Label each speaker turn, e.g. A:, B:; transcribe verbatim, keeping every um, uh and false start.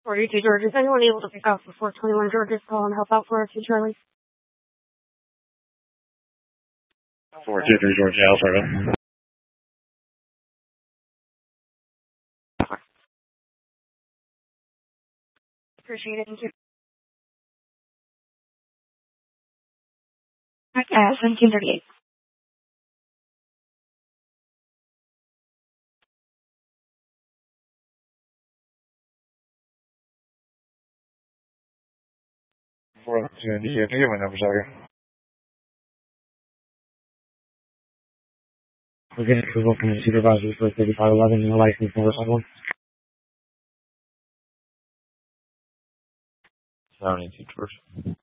A: forty-two George, is anyone able to pick up for four twenty-one George's call and help out for us to Charlie?
B: four two three George, Alpha.
A: Appreciate it, thank you. Okay, seventeen thirty-eight.
B: four two, can you give my number, sorry? We're getting approval from the supervisor for thirty-five eleven and the license number five one. seventy-two George.